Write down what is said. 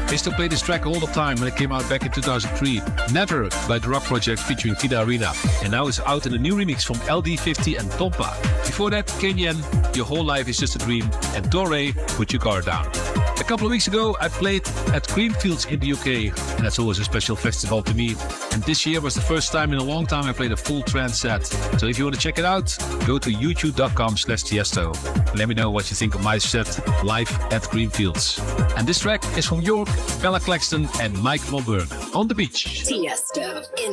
I used to play this track all the time when it came out back in 2003. Never by The Rock Project featuring Tida Arena. And now it's out in a new remix from LD50 and Tompa. Before that, Kenyan, Your Whole Life Is Just a Dream, and Dore, Put Your Guard Down. A couple of weeks ago, I played at Creamfields in the UK, and that's always a special festival to me. And this year was the first time in a long time I played a full trance set. So if you want to check it out, go to youtube.com/Tiesto. Let me know what you think of my set live at Creamfields. And this track is from York, Bella Claxton, and Mike Mulberg on the beach. Tiesto in